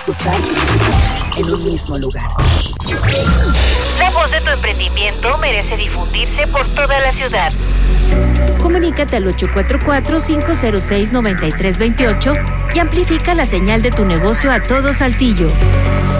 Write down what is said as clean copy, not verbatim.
escuchar en un mismo lugar. La voz de tu emprendimiento merece difundirse por toda la ciudad. Comunícate al 844-506-9328 y amplifica la señal de tu negocio a todo Saltillo.